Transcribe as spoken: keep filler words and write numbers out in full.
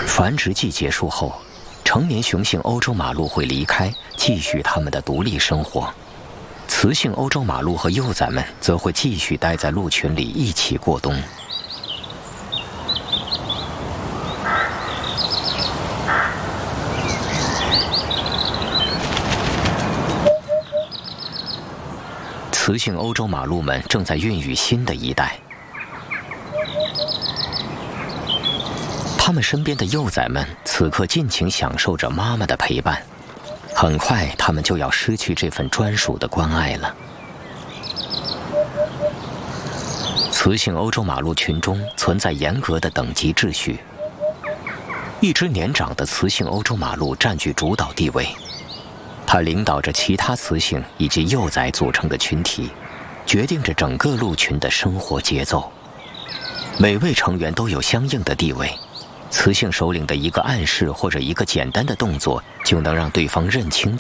繁殖季结束后，成年雄性欧洲马鹿会离开，继续它们的独立生活。雌性欧洲马鹿和幼崽们则会继续待在鹿群里一起过冬。雌性欧洲马鹿们正在孕育新的一代，它们身边的幼崽们此刻尽情享受着妈妈的陪伴。很快，它们就要失去这份专属的关爱了。雌性欧洲马鹿群中存在严格的等级秩序，一只年长的雌性欧洲马鹿占据主导地位。它领导着其他雌性以及幼崽组成的群体，决定着整个鹿群的生活节奏。每位成员都有相应的地位，雌性首领的一个暗示或者一个简单的动作，就能让对方认清